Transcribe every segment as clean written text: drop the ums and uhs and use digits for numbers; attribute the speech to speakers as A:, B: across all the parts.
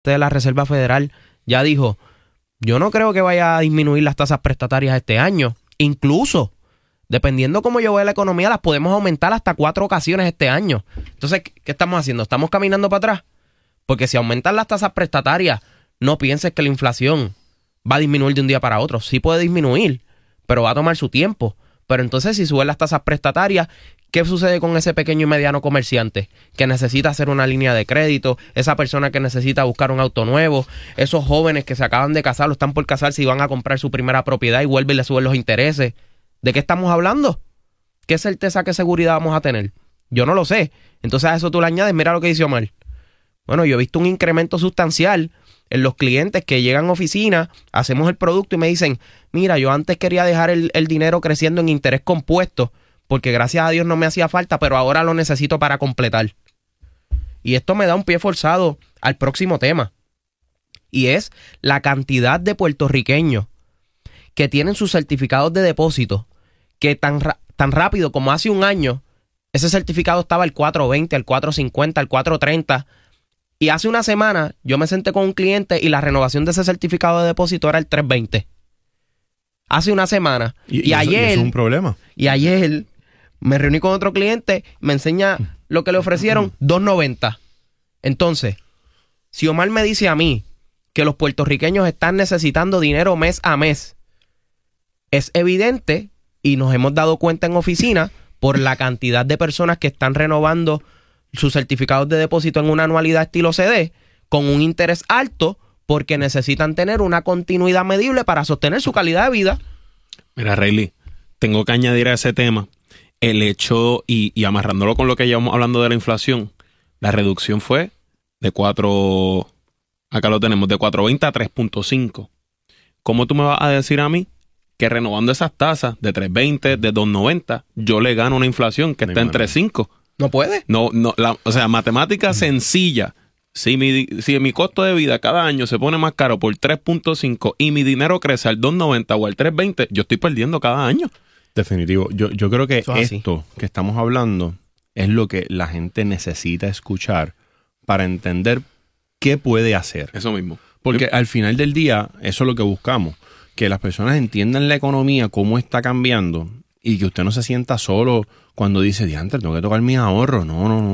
A: de la Reserva Federal ya dijo, yo no creo que vaya a disminuir las tasas prestatarias este año. Incluso, dependiendo cómo yo vea la economía, las podemos aumentar hasta 4 ocasiones este año. Entonces, ¿qué estamos haciendo? ¿Estamos caminando para atrás? Porque si aumentan las tasas prestatarias, no pienses que la inflación va a disminuir de un día para otro. Sí puede disminuir, pero va a tomar su tiempo. Pero entonces, si suben las tasas prestatarias, ¿qué sucede con ese pequeño y mediano comerciante que necesita hacer una línea de crédito? Esa persona que necesita buscar un auto nuevo, esos jóvenes que se acaban de casar o están por casarse y van a comprar su primera propiedad y vuelven y le suben los intereses. ¿De qué estamos hablando? ¿Qué certeza, qué seguridad vamos a tener? Yo no lo sé. Entonces a eso tú le añades, mira lo que dice Omar. Bueno, yo he visto un incremento sustancial en los clientes que llegan a oficina, hacemos el producto y me dicen, mira, yo antes quería dejar el dinero creciendo en interés compuesto, porque gracias a Dios no me hacía falta, pero ahora lo necesito para completar. Y esto me da un pie forzado al próximo tema. Y es la cantidad de puertorriqueños que tienen sus certificados de depósito, que tan rápido como hace un año, ese certificado estaba al 4.20, al 4.50, al 4.30. Y hace una semana yo me senté con un cliente y la renovación de ese certificado de depósito era el 3.20. Hace una semana. Y ayer...
B: Eso es un problema.
A: Y ayer me reuní con otro cliente, me enseña lo que le ofrecieron, 2.90. Entonces, si Omar me dice a mí que los puertorriqueños están necesitando dinero mes a mes, es evidente, y nos hemos dado cuenta en oficina, por la cantidad de personas que están renovando sus certificados de depósito en una anualidad estilo CD, con un interés alto, porque necesitan tener una continuidad medible para sostener su calidad de vida.
C: Mira, Rayleigh, tengo que añadir a ese tema el hecho, y amarrándolo con lo que llevamos hablando de la inflación, la reducción fue de 4, acá lo tenemos, de 4.20 a 3.5. ¿Cómo tú me vas a decir a mí que renovando esas tasas de 3.20, de 2.90, yo le gano una inflación que está en 3.5?
A: ¿No puede?
C: O sea, matemática sencilla. Si mi costo de vida cada año se pone más caro por 3.5 y mi dinero crece al 2.90 o al 3.20, yo estoy perdiendo cada año.
B: Definitivo. Yo creo que esto que estamos hablando es lo que la gente necesita escuchar para entender qué puede hacer.
C: Eso mismo.
B: Porque al final del día, eso es lo que buscamos. Que las personas entiendan la economía, cómo está cambiando, y que usted no se sienta solo cuando dice, diantre, tengo que tocar mis ahorros.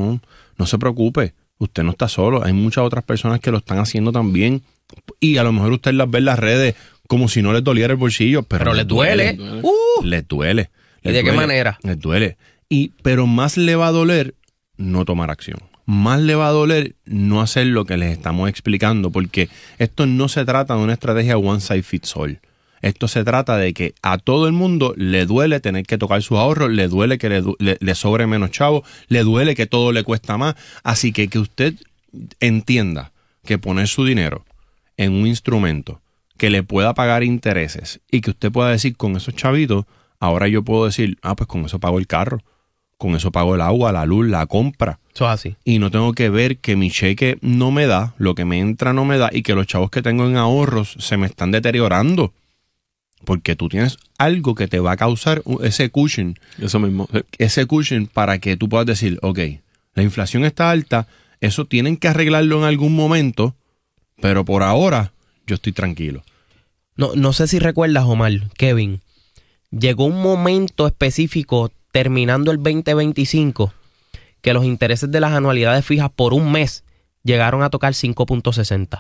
B: No se preocupe. Usted no está solo. Hay muchas otras personas que lo están haciendo también. Y a lo mejor usted las ve en las redes como si no les doliera el bolsillo. Pero
A: les duele.
B: Les duele.
A: ¿Y de qué manera?
B: Les duele. Pero más le va a doler no tomar acción. Más le va a doler no hacer lo que les estamos explicando. Porque esto no se trata de una estrategia one size fits all. Esto se trata de que a todo el mundo le duele tener que tocar sus ahorros, le duele que le sobre menos chavo, le duele que todo le cuesta más. Así que usted entienda que poner su dinero en un instrumento que le pueda pagar intereses y que usted pueda decir, con esos chavitos, ahora yo puedo decir, pues con eso pago el carro, con eso pago el agua, la luz, la compra.
A: Eso es así.
B: Y no tengo que ver que mi cheque no me da, lo que me entra no me da y que los chavos que tengo en ahorros se me están deteriorando. Porque tú tienes algo que te va a causar ese cushion.
C: Eso mismo.
B: Ese cushion para que tú puedas decir, ok, la inflación está alta, eso tienen que arreglarlo en algún momento, pero por ahora yo estoy tranquilo.
A: No sé si recuerdas, Omar, Kevin, llegó un momento específico terminando el 2025 que los intereses de las anualidades fijas por un mes llegaron a tocar 5.60.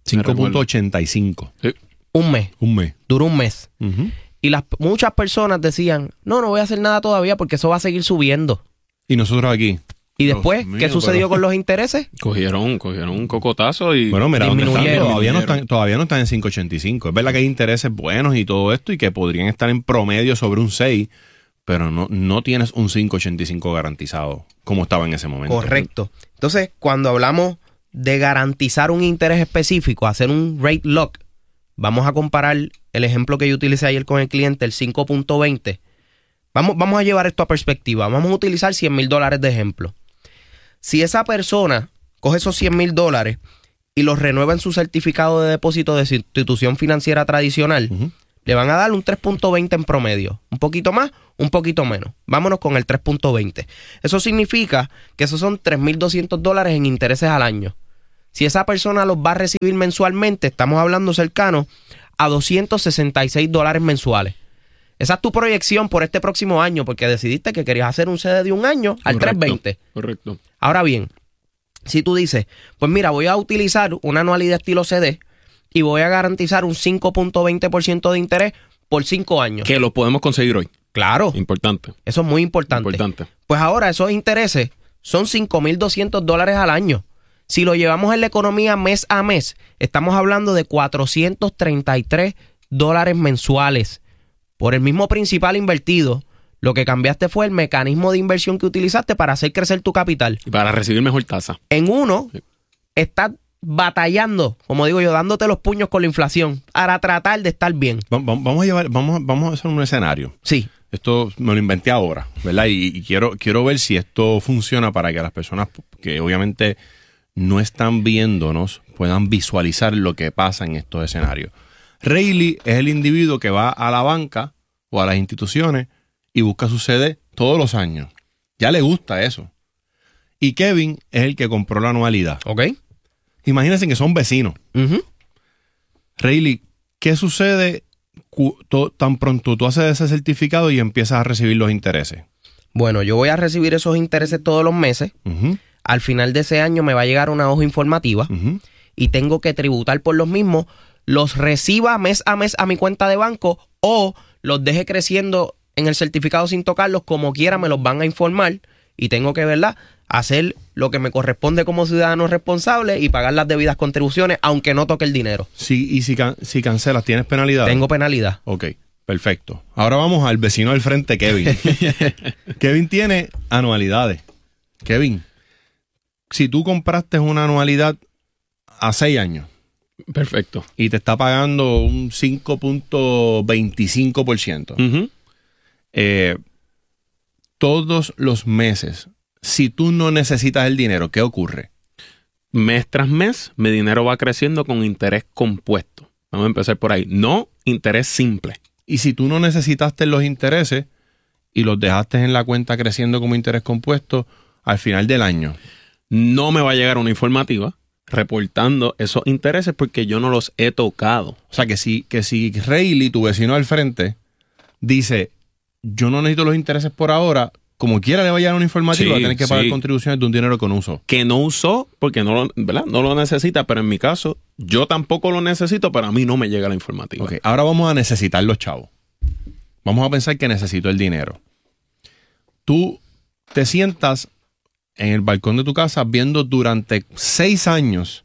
B: 5.85.
C: Sí.
A: Un mes. Duró un mes.
B: Uh-huh.
A: Y muchas personas decían, no voy a hacer nada todavía porque eso va a seguir subiendo.
B: Y nosotros aquí.
A: Y después, ¿qué sucedió con los intereses?
C: Cogieron un cocotazo y...
B: Bueno, mira,
A: disminuyeron.
B: Todavía no están en 5.85. Es verdad que hay intereses buenos y todo esto y que podrían estar en promedio sobre un 6, pero no tienes un 5.85 garantizado como estaba en ese momento.
A: Correcto. Entonces, cuando hablamos de garantizar un interés específico, hacer un rate lock, vamos a comparar el ejemplo que yo utilicé ayer con el cliente, el 5.20. Vamos a llevar esto a perspectiva. Vamos a utilizar $100,000 de ejemplo. Si esa persona coge esos $100,000 y los renueva en su certificado de depósito de su institución financiera tradicional,
B: Uh-huh.
A: le van a dar un 3.20 en promedio. Un poquito más, un poquito menos. Vámonos con el 3.20. Eso significa que esos son $3,200 en intereses al año. si esa persona los va a recibir mensualmente, estamos hablando cercano a $266 mensuales. Esa es tu proyección por este próximo año, porque decidiste que querías hacer un CD de un año al
C: Correcto,
A: 320.
C: Correcto.
A: Ahora bien, si tú dices, pues mira, voy a utilizar una anualidad estilo CD y voy a garantizar un 5.20% de interés por 5 años.
C: Que lo podemos conseguir hoy.
A: Claro,
C: Importante.
A: eso es muy importante. Pues ahora esos intereses son $5,200 al año. Si lo llevamos en la economía mes a mes, estamos hablando de $433 mensuales. Por el mismo principal invertido, lo que cambiaste fue el mecanismo de inversión que utilizaste para hacer crecer tu capital.
C: Y para recibir mejor tasa.
A: En uno, estás batallando, como digo yo, dándote los puños con la inflación para tratar de estar bien.
B: Vamos a hacer un escenario.
A: Sí.
B: Esto me lo inventé ahora, ¿verdad? Y quiero ver si esto funciona para que las personas que obviamente no están viéndonos puedan visualizar lo que pasa en estos escenarios. Rayleigh es el individuo que va a la banca o a las instituciones y busca su CD todos los años. Ya le gusta eso. Y Kevin es el que compró la anualidad.
A: Ok.
B: Imagínense que son vecinos. Rayleigh, ¿qué sucede tan pronto tú haces ese certificado y empiezas a recibir los intereses?
A: Bueno, yo voy a recibir esos intereses todos los meses. Al final de ese año me va a llegar una hoja informativa y tengo que tributar por los mismos. Los reciba mes a mes a mi cuenta de banco o los deje creciendo en el certificado sin tocarlos, como quiera me los van a informar y tengo que, ¿verdad?, hacer lo que me corresponde como ciudadano responsable y pagar las debidas contribuciones, aunque no toque el dinero.
B: Sí, si cancelas, ¿tienes penalidad?
A: Tengo penalidad.
B: Ok, perfecto. Ahora vamos al vecino del frente, Kevin. Kevin tiene anualidades. Kevin, si tú compraste una anualidad a 6 años,
C: perfecto,
B: y te está pagando un 5.25%, todos los meses, si tú no necesitas el dinero, ¿qué ocurre?
C: Mes tras mes, mi dinero va creciendo con interés compuesto. Vamos a empezar por ahí. No interés simple.
B: Y si tú no necesitaste los intereses y los dejaste en la cuenta creciendo como interés compuesto, al final del año,
C: no me va a llegar una informativa reportando esos intereses porque yo no los he tocado.
B: O sea, que si Rayleigh, tu vecino al frente, dice, yo no necesito los intereses por ahora, como quiera le va a llegar una informativa, va a tener que pagar contribuciones de un dinero que no usó. Que no usó porque no lo necesita, pero en mi caso, yo tampoco lo necesito, pero a mí no me llega la informativa. Ok, ahora vamos a necesitar los chavos. Vamos a pensar que necesito el dinero. Tú te sientas en el balcón de tu casa viendo durante 6 años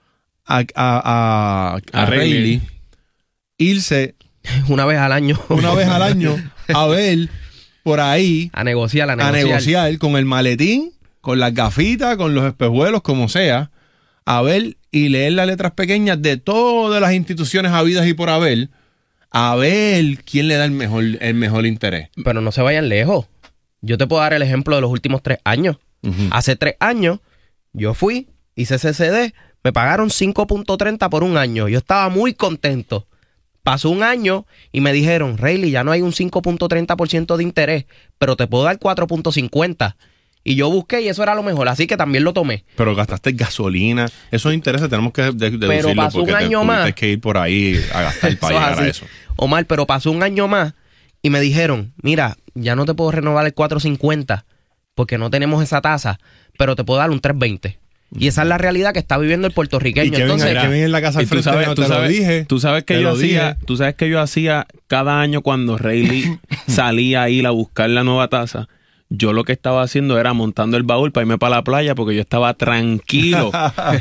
B: a Rayleigh irse
A: una vez al año
B: a ver por ahí
A: a negociar
B: con el maletín, con las gafitas, con los espejuelos, como sea, a ver y leer las letras pequeñas de todas las instituciones habidas y por haber, a ver quién le da el mejor interés.
A: Pero no se vayan lejos. Yo te puedo dar el ejemplo de los últimos 3 años. Hace 3 años, yo fui, hice ese CD, me pagaron 5.30 por un año. Yo estaba muy contento. Pasó un año y me dijeron, Rayleigh, ya no hay un 5.30% de interés, pero te puedo dar 4.50. Y yo busqué y eso era lo mejor, así que también lo tomé.
B: Pero gastaste gasolina, esos intereses tenemos que deducirlo porque tuviste que ir por ahí a gastar para llegar a eso.
A: Omar, pero pasó un año más y me dijeron, mira, ya no te puedo renovar el 4.50 porque no tenemos esa tasa, pero te puedo dar un 3.20. Y esa es la realidad que está viviendo el puertorriqueño.
B: Y
A: entonces,
B: Kevin en la casa al frente,
C: tú sabes que yo hacía cada año cuando Rayleigh salía a ir a buscar la nueva tasa. Yo lo que estaba haciendo era montando el baúl para irme para la playa porque yo estaba tranquilo.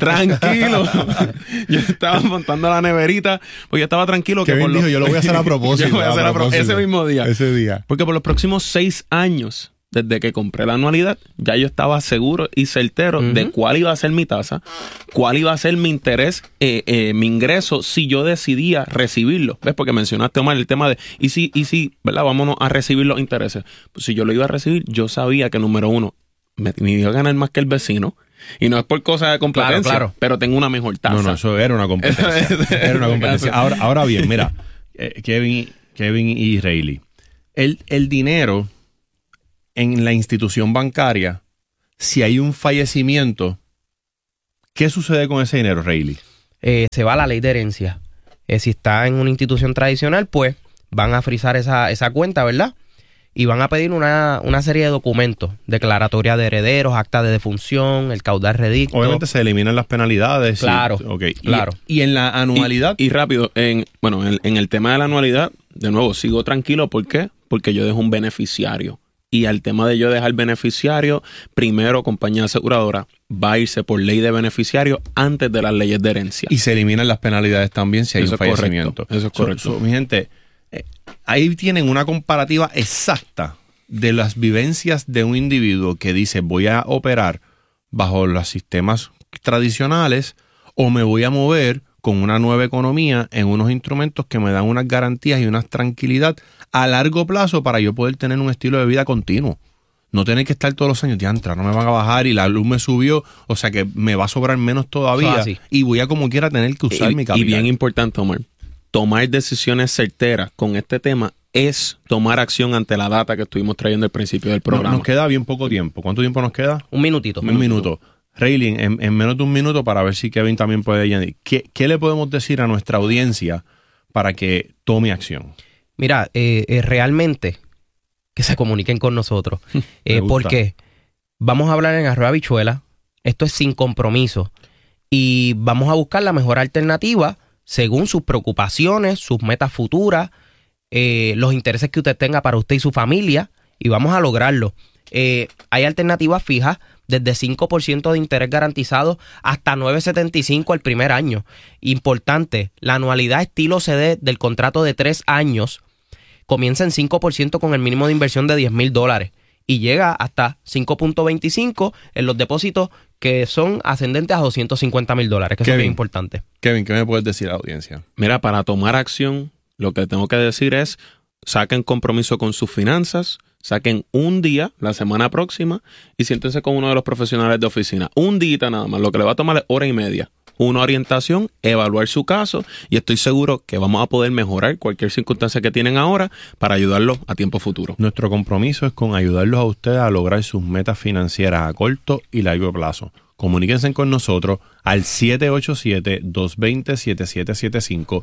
C: Yo estaba montando la neverita porque yo estaba tranquilo.
B: Kevin dijo, yo lo voy a hacer a propósito.
C: Yo lo voy a hacer a propósito. Ese mismo día.
B: Ese día.
C: Porque por los próximos 6 años, desde que compré la anualidad, ya yo estaba seguro y certero de cuál iba a ser mi tasa, cuál iba a ser mi interés, mi ingreso, si yo decidía recibirlo. ¿Ves? Porque mencionaste, Omar, el tema de, ¿y si, ¿verdad? Vámonos a recibir los intereses. Pues si yo lo iba a recibir, yo sabía que, número uno, me iba a ganar más que el vecino. Y no es por cosa de competencia, claro. Pero tengo una mejor tasa.
B: No, eso era una competencia. Ahora bien, mira, Kevin y Rayleigh, el dinero en la institución bancaria, si hay un fallecimiento, ¿Qué sucede con ese dinero, Rayleigh?
A: Se va a la ley de herencia. Si está en una institución tradicional, pues van a frizar esa cuenta, ¿verdad? Y van a pedir una serie de documentos, declaratoria de herederos, acta de defunción, el caudal redicto.
B: Obviamente se eliminan las penalidades.
A: Claro,
B: okay.
A: claro.
B: Y en la anualidad.
C: Y rápido, en el tema de la anualidad, de nuevo, sigo tranquilo. ¿Por qué? Porque yo dejo un beneficiario. Y al tema de yo dejar beneficiario, primero compañía aseguradora va a irse por ley de beneficiario antes de las leyes de herencia.
B: Y se eliminan las penalidades también si hay un fallecimiento.
C: Eso es correcto.
B: Mi gente, ahí tienen una comparativa exacta de las vivencias de un individuo que dice voy a operar bajo los sistemas tradicionales o me voy a mover con una nueva economía en unos instrumentos que me dan unas garantías y una tranquilidad a largo plazo para yo poder tener un estilo de vida continuo. No tener que estar todos los años, diantra, no me van a bajar y la luz me subió, o sea que me va a sobrar menos todavía y voy a como quiera tener que usar mi capital.
C: Y bien importante, Omar, tomar decisiones certeras con este tema es tomar acción ante la data que estuvimos trayendo al principio del programa.
B: Nos queda bien poco tiempo. ¿Cuánto tiempo nos queda?
A: Un minutito.
B: Un minuto. Rayleigh, en menos de un minuto para ver si Kevin también puede añadir. ¿Qué le podemos decir a nuestra audiencia para que tome acción?
A: Mira, realmente que se comuniquen con nosotros. Porque vamos a hablar en Arroyo Habichuela. Esto es sin compromiso. Y vamos a buscar la mejor alternativa según sus preocupaciones, sus metas futuras, los intereses que usted tenga para usted y su familia. Y vamos a lograrlo. Hay alternativas fijas desde 5% de interés garantizado hasta 9.75 el primer año. Importante, la anualidad estilo CD del contrato de 3 años comienza en 5% con el mínimo de inversión de $10,000 y llega hasta 5.25 en los depósitos que son ascendentes a $250,000, que eso es bien importante.
B: Kevin, ¿qué me puedes decir a la audiencia?
C: Mira, para tomar acción, lo que tengo que decir es, saquen compromiso con sus finanzas, saquen un día la semana próxima y siéntense con uno de los profesionales de oficina. Un día nada más, lo que le va a tomar es 1.5 horas. Una orientación, evaluar su caso y estoy seguro que vamos a poder mejorar cualquier circunstancia que tienen ahora para ayudarlos a tiempo futuro.
B: Nuestro compromiso es con ayudarlos a ustedes a lograr sus metas financieras a corto y largo plazo. Comuníquense con nosotros al 787-220-7775,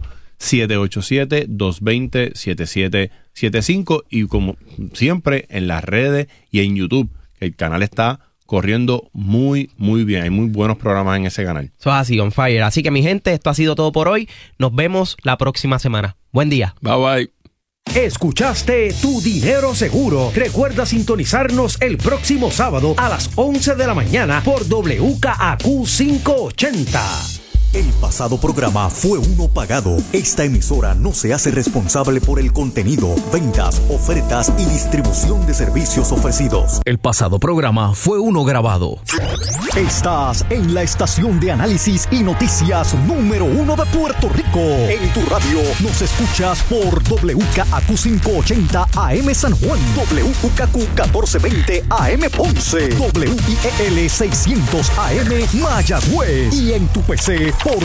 B: 787-220-7775 y como siempre en las redes y en YouTube. El canal está corriendo muy, muy bien. Hay muy buenos programas en ese canal.
A: Eso es así, on fire. Así que mi gente, esto ha sido todo por hoy. Nos vemos la próxima semana. Buen día.
C: Bye bye.
D: Escuchaste Tu Dinero Seguro. Recuerda sintonizarnos el próximo sábado a las 11 de la mañana por WKAQ 580.
E: El pasado programa fue uno pagado. Esta emisora no se hace responsable por el contenido, ventas, ofertas y distribución de servicios ofrecidos. El pasado programa fue uno grabado. Estás en la estación de análisis y noticias número 1 de Puerto Rico. En tu radio nos escuchas por WKAQ 580 AM San Juan, WKAQ 1420 AM Ponce, WIEL 600 AM Mayagüez y en tu PC por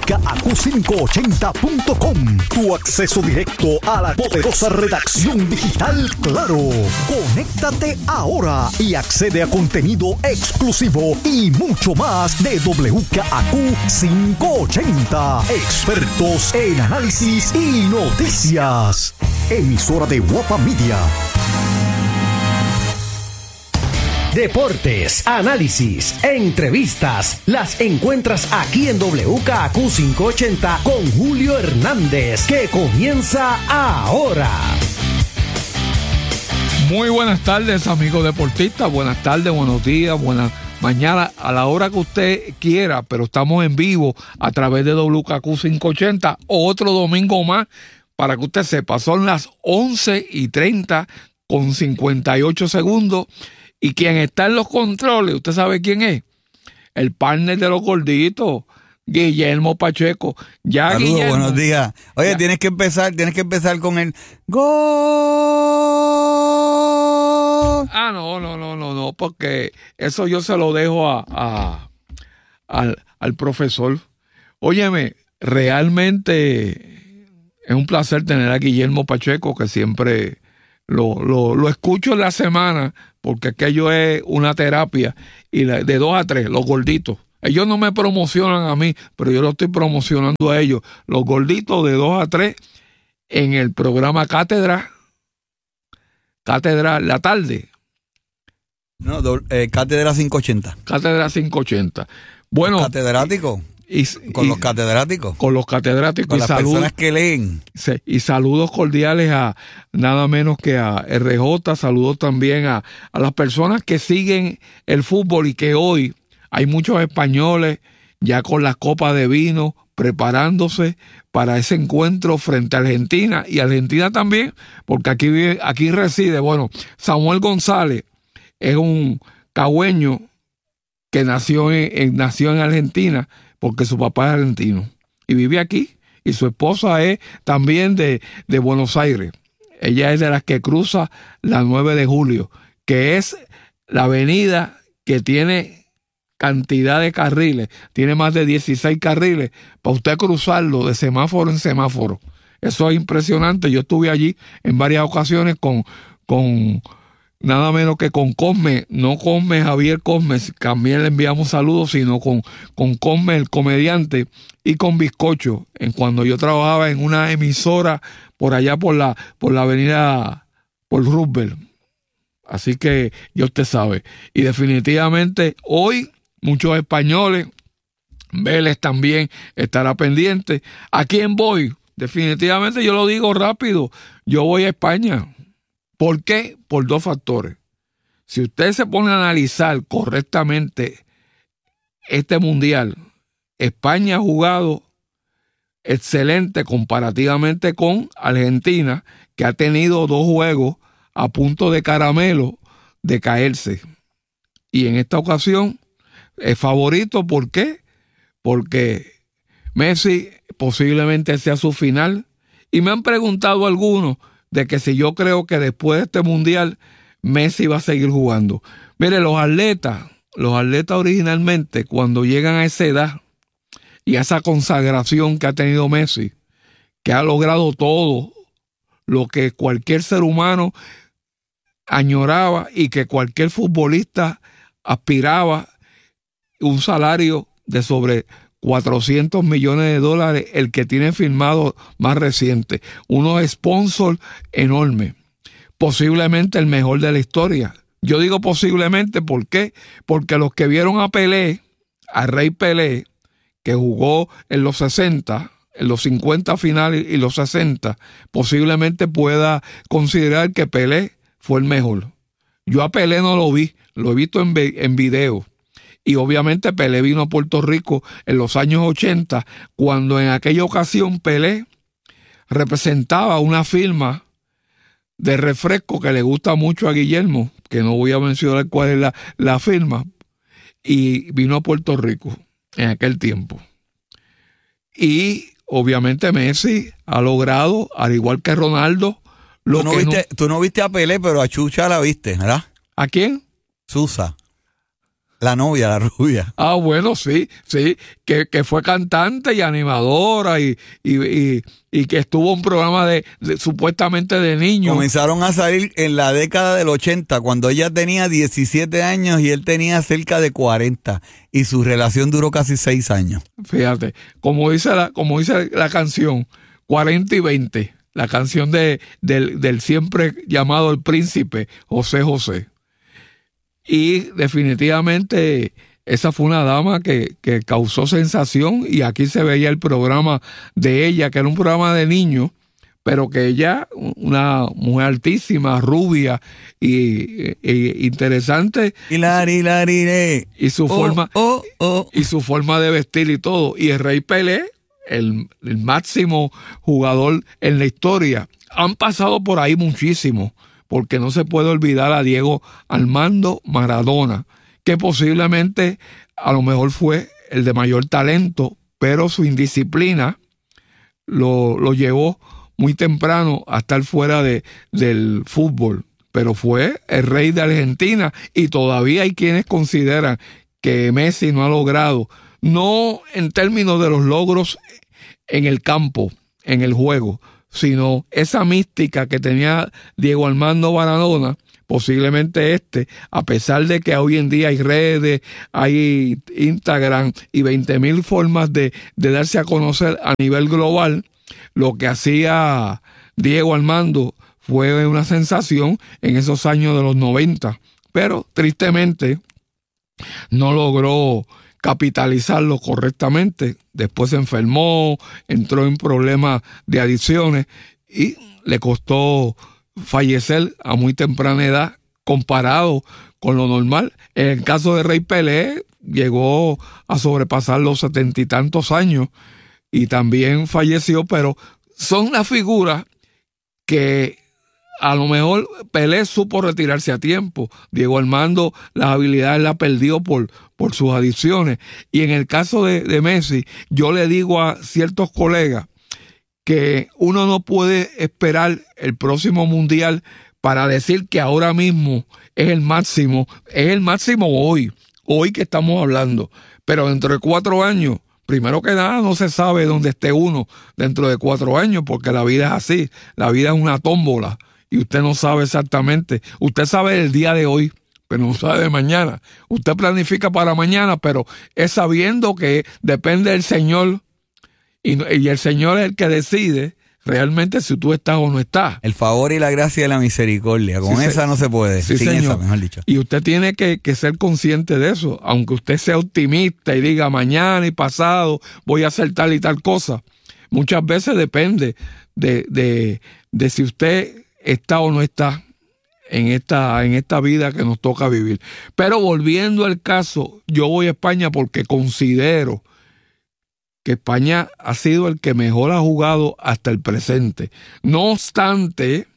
E: WKAQ580.com. Tu acceso directo a la poderosa redacción digital Claro. Conéctate ahora y accede a contenido exclusivo y mucho más de WKAQ580. Expertos en análisis y noticias. Emisora de Guapa Media.
D: Deportes, análisis, entrevistas, las encuentras aquí en WKAQ 580 con Julio Hernández, que comienza ahora.
F: Muy buenas tardes, amigos deportistas. Buenas tardes, buenos días, buenas mañanas, a la hora que usted quiera, pero estamos en vivo a través de WKAQ 580, otro domingo más, para que usted sepa, son las 11:30 con 58 segundos. Y quien está en los controles, ¿usted sabe quién es? El partner de los gorditos, Guillermo Pacheco. Ya,
G: saludos,
F: Guillermo.
G: Buenos días. Oye, ya. tienes que empezar con el gol.
F: Ah, no, porque eso yo se lo dejo al profesor. Óyeme, realmente es un placer tener a Guillermo Pacheco, que siempre lo escucho en la semana, porque aquello es una terapia, y de 2 a 3, los gorditos, Ellos no me promocionan a mí, pero yo lo estoy promocionando a ellos. Los gorditos de 2 a 3 en el programa Cátedra la tarde.
G: No, Cátedra 580.
F: Cátedra 580. Bueno,
G: Catedrático. Con los catedráticos.
F: Con los catedráticos.
G: Con las personas que leen.
F: Sí, y saludos cordiales a nada menos que a RJ. Saludos también a las personas que siguen el fútbol y que hoy hay muchos españoles ya con las copas de vino preparándose para ese encuentro frente a Argentina. Y Argentina también, porque aquí reside, Samuel González es un cagüeño que nació en Argentina, porque su papá es argentino y vive aquí, y su esposa es también de Buenos Aires. Ella es de las que cruza la 9 de julio, que es la avenida que tiene cantidad de carriles, tiene más de 16 carriles para usted cruzarlo de semáforo en semáforo. Eso es impresionante. Yo estuve allí en varias ocasiones con nada menos que con Cosme, no Cosme Javier Cosme, también le enviamos saludos, sino con Cosme el comediante, y con Bizcocho, cuando yo trabajaba en una emisora por allá por la avenida por Roosevelt. Así que ya usted sabe. Y definitivamente hoy muchos españoles, Vélez también estará pendiente. ¿A quién voy? Definitivamente yo lo digo rápido, yo voy a España. ¿Por qué? Por 2 factores. Si usted se pone a analizar correctamente este mundial, España ha jugado excelente comparativamente con Argentina, que ha tenido 2 juegos a punto de caramelo de caerse. Y en esta ocasión es favorito. ¿Por qué? Porque Messi posiblemente sea su final. Y me han preguntado algunos de que si yo creo que después de este mundial Messi va a seguir jugando. Mire, los atletas originalmente, cuando llegan a esa edad y a esa consagración que ha tenido Messi, que ha logrado todo lo que cualquier ser humano añoraba y que cualquier futbolista aspiraba, un salario de sobre $400 millones, el que tiene firmado más reciente, unos sponsors enormes, posiblemente el mejor de la historia. Yo digo posiblemente, ¿por qué? Porque los que vieron a Pelé, a Rey Pelé, que jugó en los 60, en los 50 finales y los 60, posiblemente pueda considerar que Pelé fue el mejor. Yo a Pelé no lo vi, lo he visto en video. Y obviamente Pelé vino a Puerto Rico en los años 80, cuando en aquella ocasión Pelé representaba una firma de refresco que le gusta mucho a Guillermo, que no voy a mencionar cuál es la firma, y vino a Puerto Rico en aquel tiempo. Y obviamente Messi ha logrado, al igual que Ronaldo,
G: Tú no viste a Pelé, pero a Chucha la viste, ¿verdad?
F: ¿A quién?
G: Susa. La novia, la rubia.
F: Ah, bueno, sí, que fue cantante y animadora y que estuvo en un programa de supuestamente de niños.
G: Comenzaron a salir en la década del 80, cuando ella tenía 17 años y él tenía cerca de 40, y su relación duró casi 6 años.
F: Fíjate, como dice la canción, 40 y 20, la canción del siempre llamado el príncipe, José José. Y definitivamente esa fue una dama que causó sensación, y aquí se veía el programa de ella, que era un programa de niños, pero que ella, una mujer altísima, rubia y interesante, y su forma de vestir y todo. Y el Rey Pelé, el máximo jugador en la historia. Han pasado por ahí muchísimo, porque no se puede olvidar a Diego Armando Maradona, que posiblemente a lo mejor fue el de mayor talento, pero su indisciplina lo llevó muy temprano a estar fuera del fútbol. Pero fue el rey de Argentina, y todavía hay quienes consideran que Messi no ha logrado, no en términos de los logros en el campo, en el juego, sino esa mística que tenía Diego Armando Maradona, posiblemente a pesar de que hoy en día hay redes, hay Instagram y 20,000 formas de darse a conocer a nivel global, lo que hacía Diego Armando fue una sensación en esos años de los 90, pero tristemente no logró capitalizarlo correctamente. Después se enfermó, entró en problemas de adicciones y le costó fallecer a muy temprana edad comparado con lo normal. En el caso de Rey Pelé llegó a sobrepasar los 70 y tantos años y también falleció, pero son las figuras que a lo mejor Pelé supo retirarse a tiempo. Diego Armando las habilidades las perdió por sus adicciones. Y en el caso de Messi, yo le digo a ciertos colegas que uno no puede esperar el próximo mundial para decir que ahora mismo es el máximo hoy que estamos hablando. Pero dentro de 4 años, primero que nada, no se sabe dónde esté uno dentro de 4 años, porque la vida es así. La vida es una tómbola y usted no sabe exactamente. Usted sabe el día de hoy, pero no sabe de mañana. Usted planifica para mañana, pero es sabiendo que depende del Señor y el Señor es el que decide realmente si tú estás o no estás.
G: El favor y la gracia y la misericordia. Con esa no se puede.
F: Sí,
G: sin
F: señor.
G: esa, mejor dicho.
F: Y usted tiene que ser consciente de eso. Aunque usted sea optimista y diga mañana y pasado voy a hacer tal y tal cosa, muchas veces depende de si usted está o no está en esta vida que nos toca vivir. Pero volviendo al caso, yo voy a España porque considero que España ha sido el que mejor ha jugado hasta el presente. No obstante,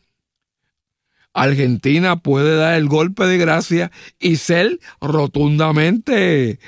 F: Argentina puede dar el golpe de gracia y ser rotundamente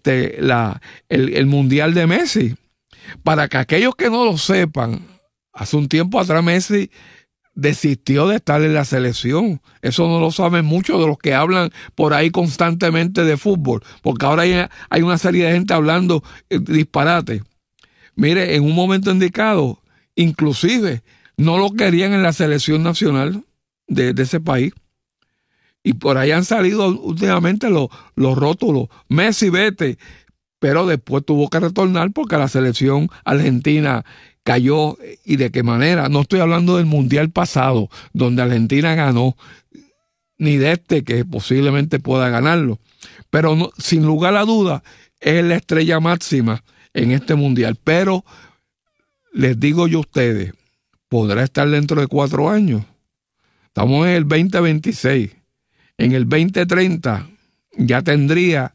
F: el mundial de Messi. Para que aquellos que no lo sepan, hace un tiempo atrás Messi desistió de estar en la selección. Eso no lo saben muchos de los que hablan por ahí constantemente de fútbol, porque ahora hay una serie de gente hablando disparate. Mire, en un momento indicado, inclusive no lo querían en la selección nacional de ese país. Y por ahí han salido últimamente los rótulos. Messi, vete. Pero después tuvo que retornar porque la selección argentina cayó. ¿Y de qué manera? No estoy hablando del mundial pasado, donde Argentina ganó, ni de que posiblemente pueda ganarlo. Pero no, sin lugar a duda, es la estrella máxima en este mundial. Pero les digo yo a ustedes, podrá estar dentro de 4 años. Estamos en el 2026. En el 2030 ya tendría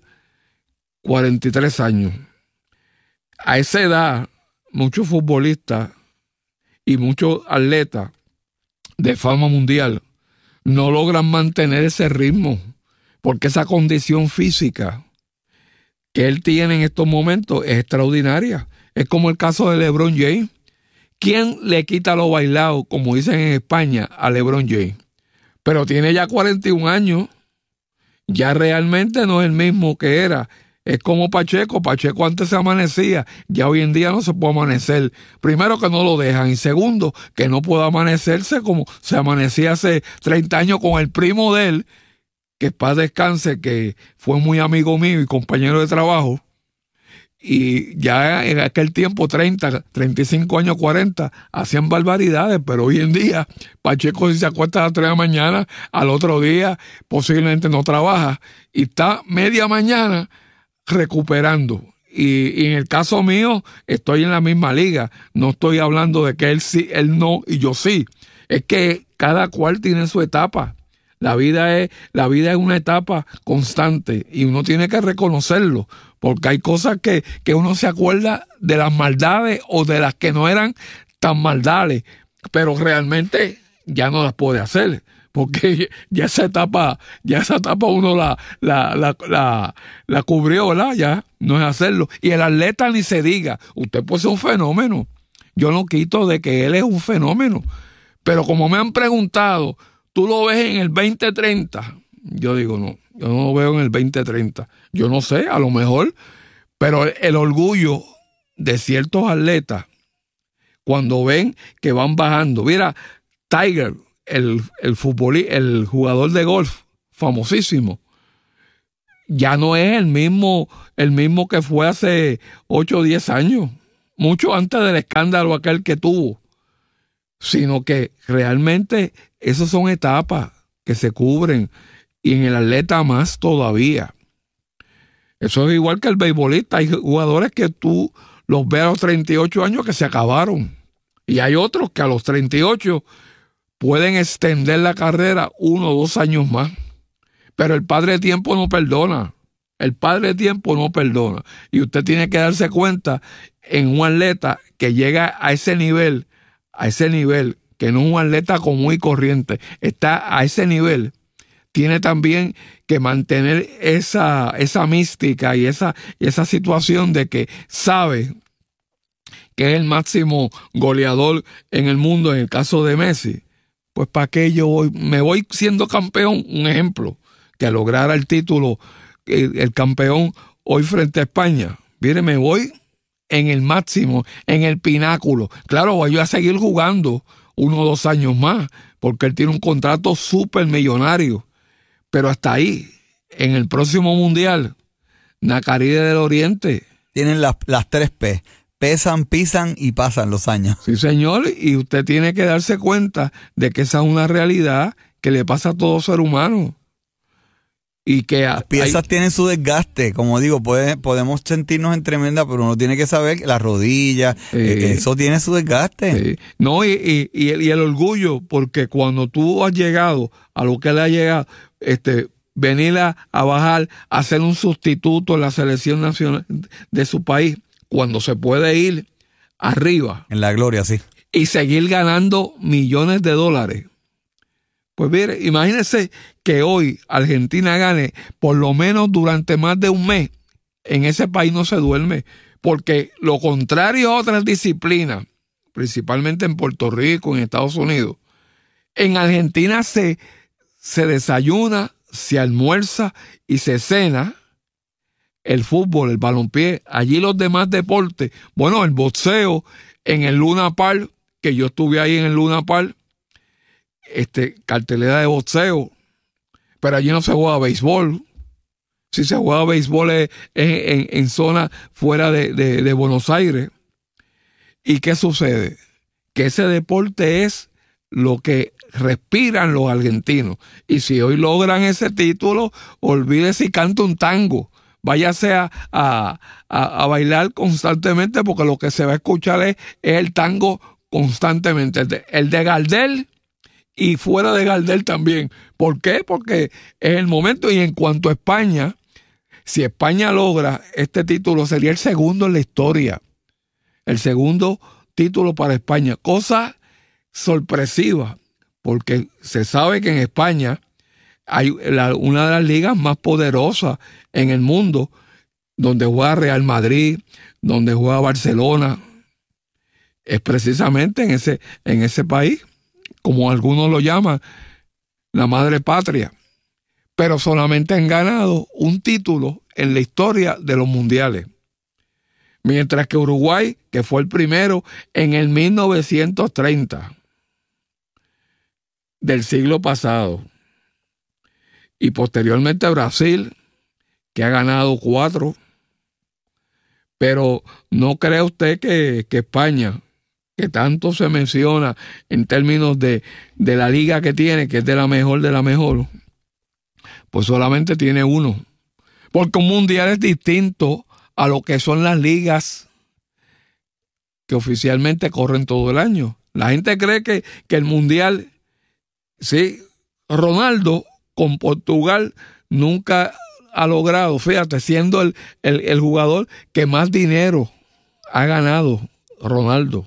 F: 43 años. A esa edad, muchos futbolistas y muchos atletas de fama mundial no logran mantener ese ritmo, porque esa condición física que él tiene en estos momentos es extraordinaria. Es como el caso de LeBron James. ¿Quién le quita lo bailado, como dicen en España, a LeBron James? Pero tiene ya 41 años. Ya realmente no es el mismo que era. Es como Pacheco. Pacheco antes se amanecía. Ya hoy en día no se puede amanecer. Primero, que no lo dejan. Y segundo, que no puede amanecerse como se amanecía hace 30 años con el primo de él, que paz descanse, que fue muy amigo mío y compañero de trabajo. Y ya en aquel tiempo, 30, 35 años, 40, hacían barbaridades, pero hoy en día, Pacheco, si se acuesta a las 3 de la mañana, al otro día posiblemente no trabaja y está media mañana recuperando. Y en el caso mío, estoy en la misma liga. No estoy hablando de que él sí, él no y yo sí. Es que cada cual tiene su etapa. La vida es una etapa constante y uno tiene que reconocerlo, porque hay cosas que uno se acuerda de las maldades o de las que no eran tan maldades, pero realmente ya no las puede hacer, porque ya esa etapa uno la cubrió, ¿verdad? Ya no es hacerlo. Y el atleta ni se diga, usted puede ser un fenómeno. Yo no quito de que él es un fenómeno, pero como me han preguntado, ¿tú lo ves en el 2030? Yo digo, no, yo no lo veo en el 2030. Yo no sé, a lo mejor, pero el orgullo de ciertos atletas, cuando ven que van bajando. Mira, Tiger, el jugador de golf famosísimo, ya no es el mismo que fue hace 8 o 10 años, mucho antes del escándalo aquel que tuvo, sino que realmente esas son etapas que se cubren, y en el atleta más todavía. Eso es igual que el beisbolista. Hay jugadores que tú los ves a los 38 años que se acabaron, y hay otros que a los 38 pueden extender la carrera 1 o 2 años más. Pero el padre de tiempo no perdona. El padre de tiempo no perdona. Y usted tiene que darse cuenta en un atleta que llega a ese nivel, que no es un atleta común y corriente, está a ese nivel, tiene también que mantener esa mística y esa situación de que sabe que es el máximo goleador en el mundo, en el caso de Messi. Pues para qué me voy siendo campeón, un ejemplo, que lograra el título, el campeón hoy frente a España. Mire, me voy en el máximo, en el pináculo. Claro, voy a seguir jugando 1 o 2 años más, porque él tiene un contrato súper millonario. Pero hasta ahí, en el próximo mundial, Nacaride del Oriente.
G: Tienen las 3 P. Pesan, pisan y pasan los años.
F: Sí, señor, y usted tiene que darse cuenta de que esa es una realidad que le pasa a todo ser humano. Y que
G: las piezas tienen su desgaste, como digo, podemos sentirnos en tremenda, pero uno tiene que saber que las rodillas, eso tiene su desgaste.
F: Sí. No, y el orgullo, porque cuando tú has llegado a lo que él ha llegado, venir a bajar, a ser un sustituto en la selección nacional de su país, cuando se puede ir arriba.
G: En la gloria, sí.
F: Y seguir ganando millones de dólares. Pues mire, imagínense que hoy Argentina gane por lo menos durante más de un mes. En ese país no se duerme, porque lo contrario a otras disciplinas, principalmente en Puerto Rico, en Estados Unidos, en Argentina se desayuna, se almuerza y se cena el fútbol, el balompié. Allí los demás deportes, bueno, el boxeo en el Luna Park, que yo estuve ahí en el Luna Park, cartelera de boxeo, pero allí no se juega béisbol. Si se juega béisbol es en zona fuera de Buenos Aires. ¿Y qué sucede? Que ese deporte es lo que respiran los argentinos. Y si hoy logran ese título, olvídese si canta un tango. Váyase a bailar constantemente, porque lo que se va a escuchar es el tango constantemente. El de Gardel y fuera de Gardel también. ¿Por qué? Porque es el momento. Y en cuanto a España, si España logra este título, sería el segundo en la historia. El segundo título para España. Cosa sorpresiva, porque se sabe que en España hay una de las ligas más poderosas en el mundo, donde juega Real Madrid, donde juega Barcelona. Es precisamente en ese país, como algunos lo llaman, la madre patria. Pero solamente han ganado un título en la historia de los mundiales. Mientras que Uruguay, que fue el primero en el 1930 del siglo pasado. Y posteriormente Brasil, que ha ganado 4. Pero ¿no cree usted que España, que tanto se menciona en términos de la liga que tiene, que es de la mejor, pues solamente tiene 1? Porque un mundial es distinto a lo que son las ligas que oficialmente corren todo el año. La gente cree que el mundial, sí, Ronaldo con Portugal nunca ha logrado, fíjate, siendo el jugador que más dinero ha ganado, Ronaldo.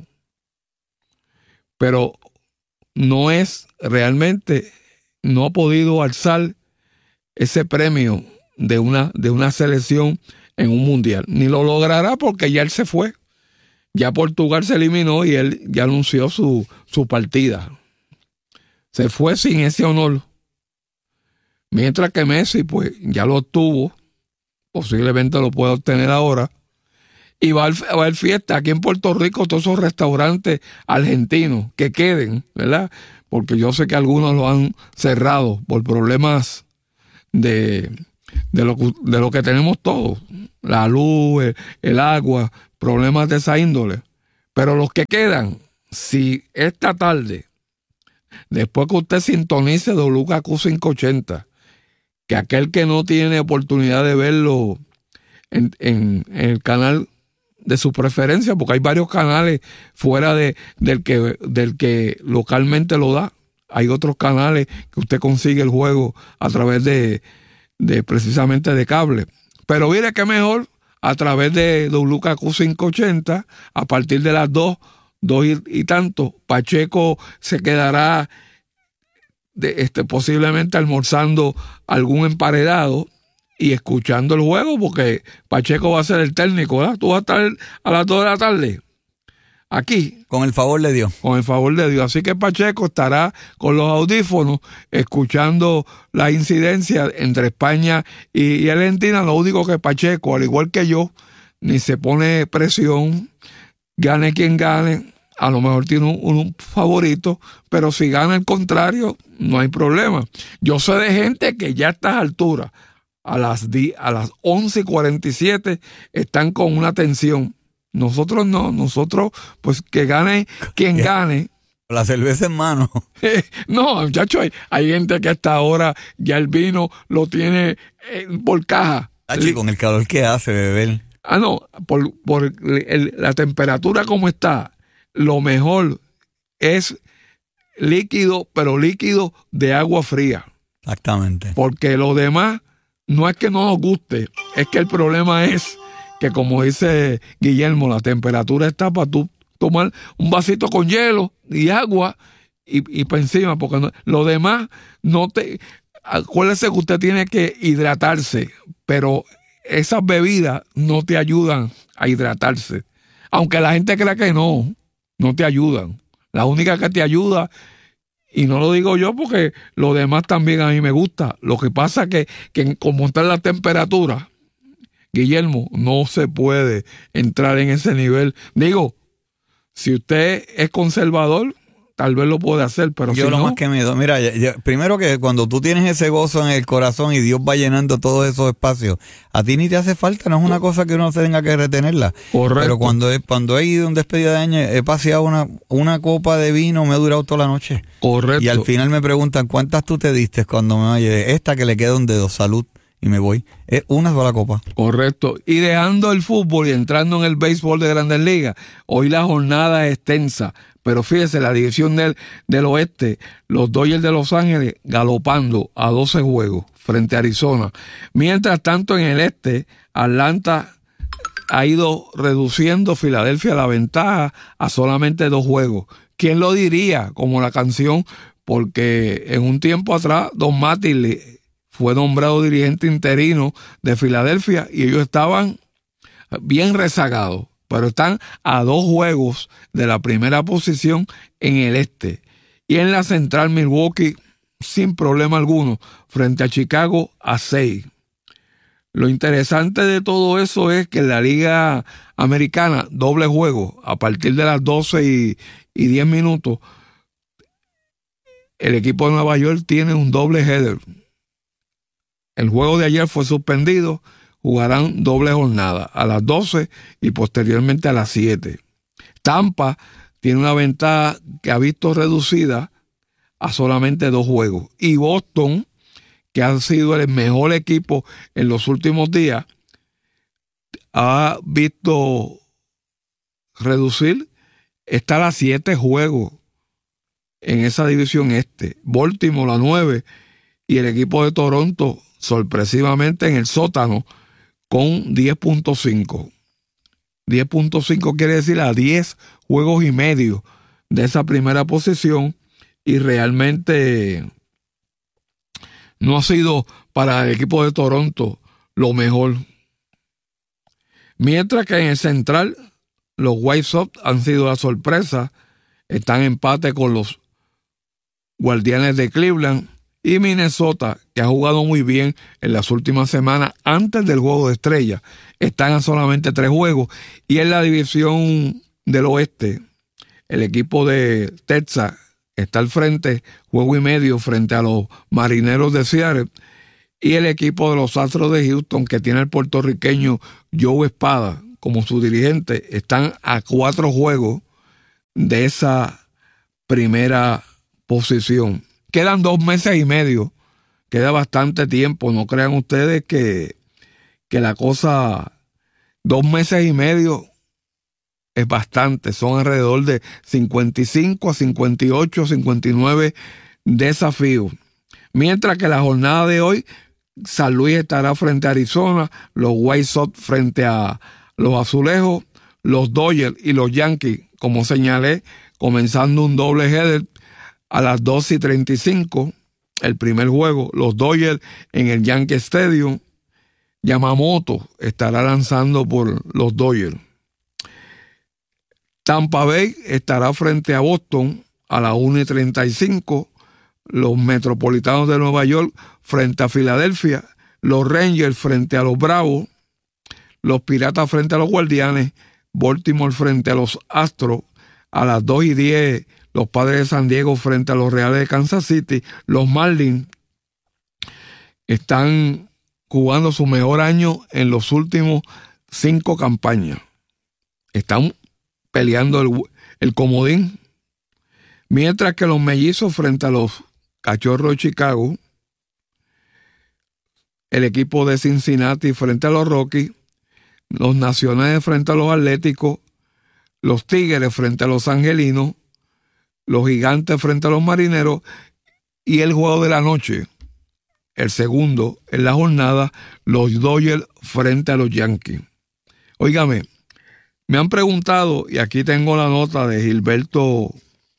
F: Pero no es realmente, no ha podido alzar ese premio de una selección en un mundial. Ni lo logrará porque ya él se fue. Ya Portugal se eliminó y él ya anunció su partida. Se fue sin ese honor. Mientras que Messi, pues, ya lo obtuvo. Posiblemente lo pueda obtener ahora. Y va a haber fiesta aquí en Puerto Rico, todos esos restaurantes argentinos que queden, ¿verdad? porque yo sé que algunos lo han cerrado por problemas de lo que tenemos todos, la luz, el agua, problemas de esa índole. Pero los que quedan, si esta tarde, después que usted sintonice WKQ 580, que aquel que no tiene oportunidad de verlo en el canal de su preferencia, porque hay varios canales fuera del que localmente lo da, hay otros canales que usted consigue el juego a través de precisamente de cable. Pero mire qué mejor a través de WKQ 580, a partir de las 2 y tanto, Pacheco se quedará posiblemente almorzando algún emparedado y escuchando el juego, porque Pacheco va a ser el técnico, ¿verdad? Tú vas a estar a las 2 de la tarde aquí.
G: Con el favor de Dios.
F: Con el favor de Dios. Así que Pacheco estará con los audífonos escuchando la incidencia entre España y Argentina. Lo único que Pacheco, al igual que yo, ni se pone presión, gane quien gane. A lo mejor tiene un favorito, pero si gana el contrario, no hay problema. Yo sé de gente que ya a estas alturas, a las 11:47, están con una tensión. Nosotros no, nosotros pues que gane quien gane.
G: La cerveza en mano.
F: No, muchachos, hay gente que hasta ahora ya el vino lo tiene por caja.
G: Con el calor que hace beber.
F: No, por la temperatura como está, lo mejor es líquido, pero líquido de agua fría.
G: Exactamente.
F: Porque lo demás no es que no nos guste, es que el problema es que, como dice Guillermo, la temperatura está para tú tomar un vasito con hielo y agua y para encima, porque lo demás no te... Acuérdese que usted tiene que hidratarse, pero esas bebidas no te ayudan a hidratarse. Aunque la gente crea que no te ayudan. La única que te ayuda, y no lo digo yo porque lo demás también a mí me gusta, lo que pasa es que como está la temperatura, Guillermo, no se puede entrar en ese nivel. Digo, si usted es conservador, tal vez lo puede hacer, pero
G: yo
F: si
G: lo
F: no...
G: más que me doy, mira, primero que cuando tú tienes ese gozo en el corazón y Dios va llenando todos esos espacios, a ti ni te hace falta, no es una cosa que uno tenga que retenerla.
F: Correcto.
G: Pero cuando he ido a un despedida de año, he paseado una copa de vino, me ha durado toda la noche.
F: Correcto.
G: Y al final me preguntan, ¿cuántas tú te diste cuando me vaya? Esta que le queda un dedo, salud, y me voy. Es una sola copa.
F: Correcto. Y dejando el fútbol y entrando en el béisbol de Grandes Ligas, hoy la jornada es extensa. Pero fíjese, la división del oeste, los Dodgers de Los Ángeles galopando a 12 juegos frente a Arizona. Mientras tanto, en el este, Atlanta ha ido reduciendo Filadelfia la ventaja a solamente 2 juegos. ¿Quién lo diría? Como la canción, porque en un tiempo atrás, Don Mattingly fue nombrado dirigente interino de Filadelfia y ellos estaban bien rezagados, pero están a 2 juegos de la primera posición en el este. Y en la central, Milwaukee, sin problema alguno, frente a Chicago, a 6. Lo interesante de todo eso es que en la Liga Americana, doble juego, a partir de las 12 y 10 minutos, el equipo de Nueva York tiene un doble header. El juego de ayer fue suspendido, jugarán doble jornada a las 12 y posteriormente a las 7. Tampa tiene una ventaja que ha visto reducida a solamente 2 juegos. Y Boston, que ha sido el mejor equipo en los últimos días, ha visto reducir, estar a 7 juegos en esa división este. Baltimore a 9 y el equipo de Toronto sorpresivamente en el sótano con 10.5. 10.5 quiere decir a 10 juegos y medio de esa primera posición, y realmente no ha sido para el equipo de Toronto lo mejor. Mientras que en el central los White Sox han sido la sorpresa, están en empate con los Guardianes de Cleveland. Y Minnesota, que ha jugado muy bien en las últimas semanas antes del juego de estrella, están a solamente 3 juegos. Y en la división del oeste, el equipo de Texas, está al frente, juego y medio frente a los Marineros de Seattle, y el equipo de los Astros de Houston, que tiene el puertorriqueño Joe Espada como su dirigente, están a 4 juegos de esa primera posición. Quedan 2 meses y medio, queda bastante tiempo, no crean ustedes que la cosa, 2 meses y medio es bastante, son alrededor de 55 a 58, 59 desafíos. Mientras que la jornada de hoy, San Luis estará frente a Arizona, los White Sox frente a los Azulejos, los Dodgers y los Yankees, como señalé, comenzando un doble header a las 2:35, el primer juego, los Dodgers en el Yankee Stadium. Yamamoto estará lanzando por los Dodgers. Tampa Bay estará frente a Boston a las 1:35, los Metropolitanos de Nueva York frente a Filadelfia, los Rangers frente a los Bravos, los Piratas frente a los Guardianes, Baltimore frente a los Astros, a las 2:10 los Padres de San Diego frente a los Reales de Kansas City. Los Marlins están jugando su mejor año en los últimos 5 campañas. Están peleando el comodín. Mientras que los Mellizos frente a los Cachorros de Chicago, el equipo de Cincinnati frente a los Rockies, los Nacionales frente a los Atléticos, los Tigres frente a los Angelinos, los Gigantes frente a los Marineros, y el juego de la noche, el segundo en la jornada, los Dodgers frente a los Yankees. Óigame, me han preguntado, y aquí tengo la nota de Gilberto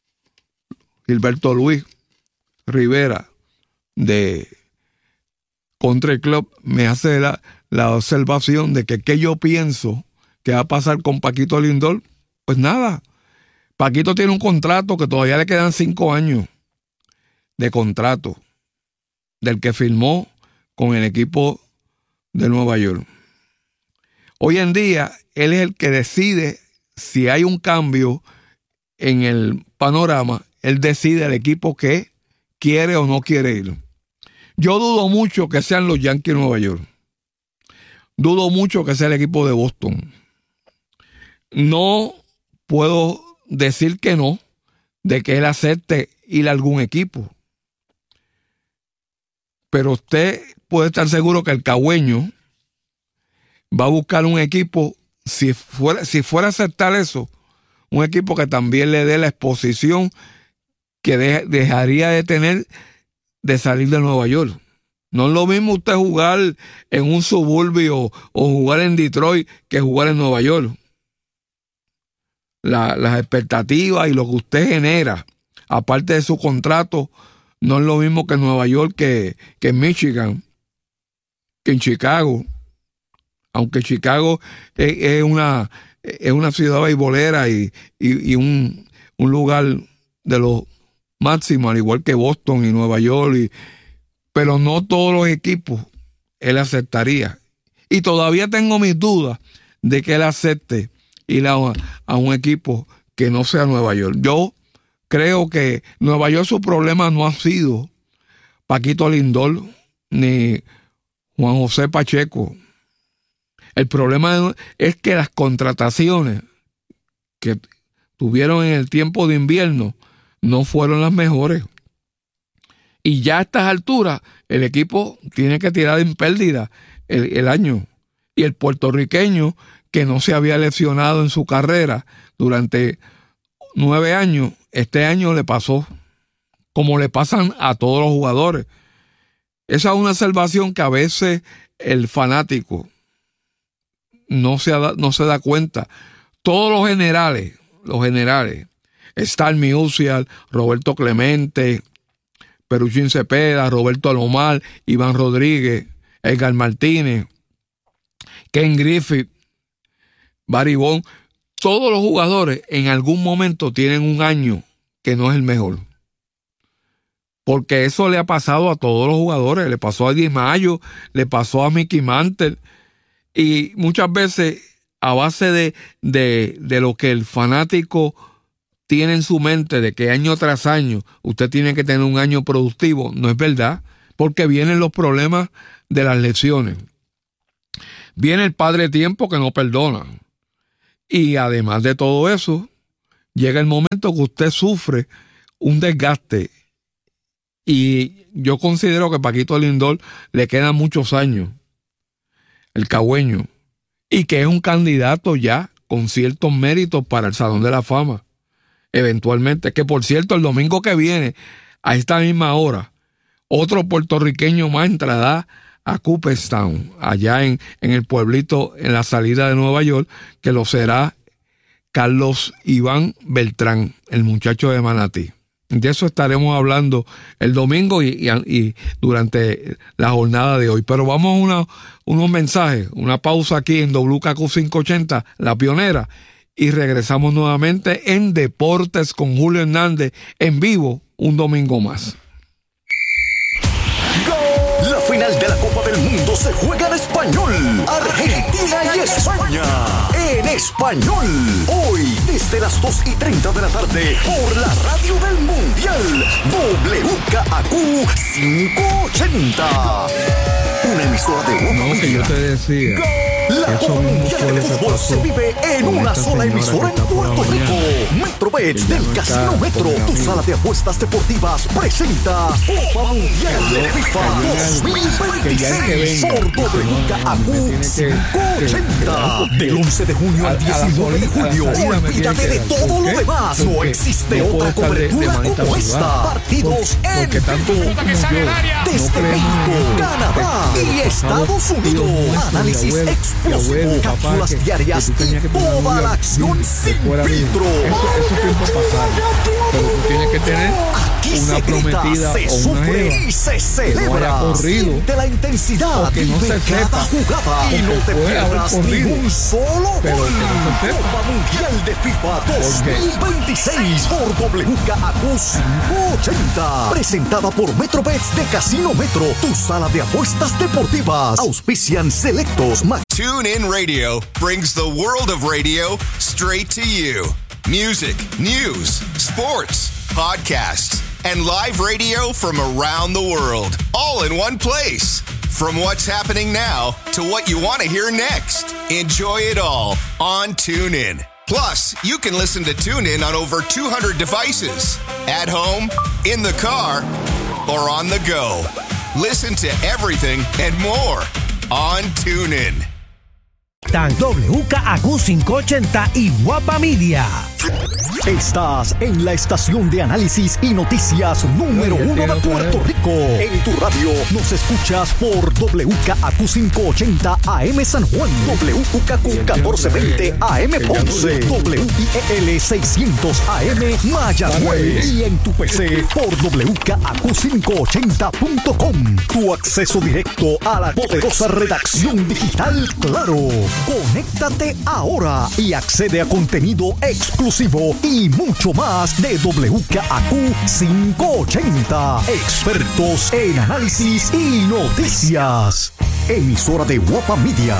F: Luis Rivera de Country Club, me hace la observación de que ¿qué yo pienso que va a pasar con Paquito Lindor? Pues nada, Paquito tiene un contrato que todavía le quedan 5 años de contrato del que firmó con el equipo de Nueva York. Hoy en día, él es el que decide si hay un cambio en el panorama. Él decide el equipo que quiere o no quiere ir. Yo dudo mucho que sean los Yankees de Nueva York. Dudo mucho que sea el equipo de Boston. No puedo decir que no, de que él acepte ir a algún equipo. Pero usted puede estar seguro que el cagüeño va a buscar un equipo, si fuera a aceptar eso, un equipo que también le dé la exposición que dejaría de tener de salir de Nueva York. No es lo mismo usted jugar en un suburbio o jugar en Detroit que jugar en Nueva York. Las expectativas y lo que usted genera, aparte de su contrato, no es lo mismo que en Nueva York que en Michigan, que en Chicago. Aunque Chicago es una ciudad beisbolera y un lugar de los máximos, al igual que Boston y Nueva York, pero no todos los equipos él aceptaría. Y todavía tengo mis dudas de que él acepte ir a un equipo que no sea Nueva York. Yo creo que Nueva York, su problema no ha sido Paquito Lindor ni Juan José Pacheco. El problema es que las contrataciones que tuvieron en el tiempo de invierno no fueron las mejores. Y ya a estas alturas el equipo tiene que tirar en pérdida el año. Y el puertorriqueño, que no se había lesionado en su carrera durante 9 años, este año le pasó como le pasan a todos los jugadores. Esa es una observación que a veces el fanático no se da cuenta. Todos los generales, Star Musial, Roberto Clemente, Peruchín Cepeda, Roberto Alomar, Iván Rodríguez, Edgar Martínez, Ken Griffith, Barry Bonds, todos los jugadores en algún momento tienen un año que no es el mejor. Porque eso le ha pasado a todos los jugadores. Le pasó a Di Mayo, le pasó a Mickey Mantle. Y muchas veces, a base de lo que el fanático tiene en su mente de que año tras año usted tiene que tener un año productivo, no es verdad, porque vienen los problemas de las lesiones. Viene el padre tiempo que no perdona. Y además de todo eso, llega el momento que usted sufre un desgaste. Y yo considero que Paquito Lindor le quedan muchos años, el cagüeño, y que es un candidato ya con ciertos méritos para el Salón de la Fama, eventualmente. Que por cierto, el domingo que viene, a esta misma hora, otro puertorriqueño más entrará a Cooperstown, allá en el pueblito, en la salida de Nueva York, que lo será Carlos Iván Beltrán, el muchacho de Manatí. De eso estaremos hablando el domingo y durante la jornada de hoy. Pero vamos a unos mensajes, una pausa aquí en WKQ 580, La Pionera, y regresamos nuevamente en Deportes con Julio Hernández en vivo un domingo más.
E: La final de la Copa del Mundo se juega en español. Argentina y España. En español. Hoy, desde las 2:30 de la tarde, por la radio del Mundial. WKAQ 580. Una emisora de
F: No, que yo te decía.
E: La Copa Mundial de Fútbol se vive en una sola emisora en Puerto Rico. Metrobets del Casino Metro, tu sala de apuestas deportivas, presenta Copa Mundial de FIFA 2026 por WKAQ 580. Del 11 de junio al 19 de julio. Olvídate de todo lo demás. No existe otra cobertura como esta. Partidos en vivo. Desde México, Canadá y Estados Unidos. Análisis explosivo, cápsulas diarias y toda la acción sin filtro.
F: Eso tiempo pasado. Pero tú tienes que tener una prometida
E: se
F: o una
E: sufre
F: jeva
E: y se
F: que
E: celebra.
F: no haya corrido,
E: De la intensidad
F: o que no
E: de
F: se
E: cada
F: sepa,
E: jugada y no
F: porque
E: te
F: puede haber
E: pierdas
F: corrido,
E: ni un solo
F: pero
E: gol.
F: que no se sepa.
E: Copa Mundial de FIFA 2026 por WKAQ 580. Presentada por Metrobets de Casino Metro, tu sala de apuestas deportivas. Auspician selectos.
H: TuneIn Radio brings the world of radio straight to you. Music, news, sports, podcasts, and live radio from around the world, all in one place. From what's happening now to what you want to hear next. Enjoy it all on TuneIn. Plus, you can listen to TuneIn on over 200 devices. At home, in the car, or on the go. Listen to everything and more on TuneIn.
D: Tan WKAQ 580 y Guapa Media.
E: Estás en la estación de análisis y noticias número 1 de Puerto Rico. En tu radio nos escuchas por WKAQ 580 AM San Juan, WKAQ 1420 AM Ponce, WIEL 600 AM Mayagüez y en tu PC por WKAQ580.com. Tu acceso directo a la poderosa redacción digital Claro. Conéctate ahora y accede a contenido exclusivo y mucho más de WKAQ 580. Expertos en análisis y noticias. Emisora de Guapa Media.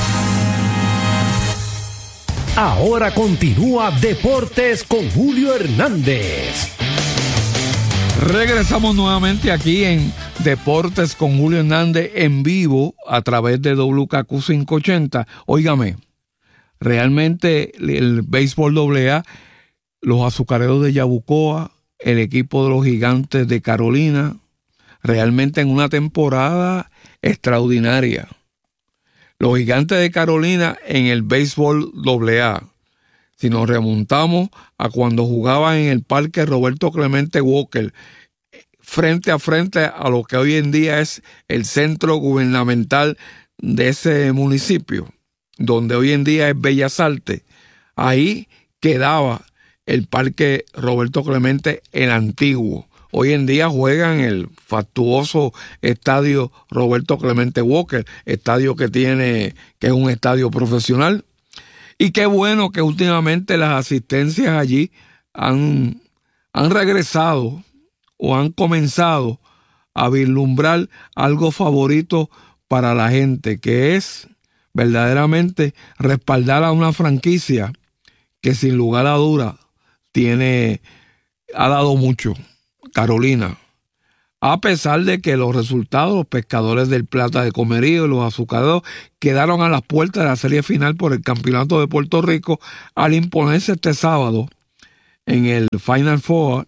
D: Ahora continúa Deportes con Julio Hernández.
F: Regresamos nuevamente aquí en Deportes con Julio Hernández en vivo a través de WKAQ 580. Óigame, realmente el béisbol AA, los Azucareros de Yabucoa, el equipo de los Gigantes de Carolina, realmente en una temporada extraordinaria. Los Gigantes de Carolina en el béisbol AA. Si nos remontamos a cuando jugaban en el Parque Roberto Clemente Walker, frente a lo que hoy en día es el centro gubernamental de ese municipio, donde hoy en día es Bellas Artes, ahí quedaba el Parque Roberto Clemente, el antiguo. Hoy en día juegan el fastuoso estadio Roberto Clemente Walker, estadio que es un estadio profesional. Y qué bueno que últimamente las asistencias allí han regresado o han comenzado a vislumbrar algo favorito para la gente, que es verdaderamente respaldar a una franquicia que sin lugar a duda ha dado mucho, Carolina. A pesar de que los resultados, los Pescadores del Plata de Comerío y los Azucareros quedaron a las puertas de la serie final por el Campeonato de Puerto Rico al imponerse este sábado en el Final Four